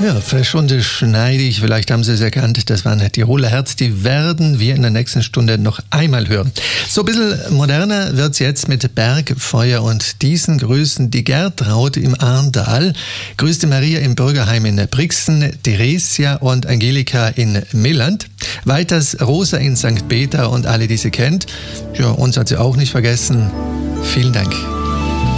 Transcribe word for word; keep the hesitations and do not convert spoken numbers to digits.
Ja, frisch und schneidig. Vielleicht haben Sie es erkannt, das waren Tiroler Herz. Die werden wir in der nächsten Stunde noch einmal hören. So ein bisschen moderner wird's jetzt mit Bergfeuer und diesen grüßen die Gertraud im Arndal, grüßt die Maria im Bürgerheim in Brixen, Theresia und Angelika in Milland, weiters Rosa in Sankt Peter und alle, die sie kennt. Ja, uns hat sie auch nicht vergessen. Vielen Dank.